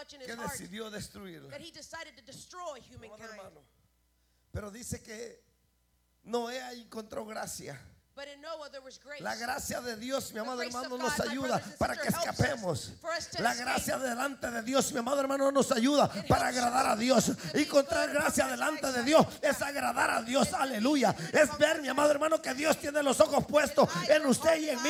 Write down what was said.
much in his que heart decidió destruirla. that he decided to destroy Amado humankind. hermano, pero dice que Noé encontró gracia. But in Noah there was grace. La gracia de Dios, mi amado grace of hermano, God, nos my ayuda brothers and para que sisters, helps escapemos. us for us to La escape. gracia delante de Dios, mi amado hermano, nos ayuda para agradar a Dios. Encontrar gracia delante de Dios es agradar a Dios. Aleluya. Es ver, mi amado hermano, que Dios tiene los ojos puestos en usted y en mí.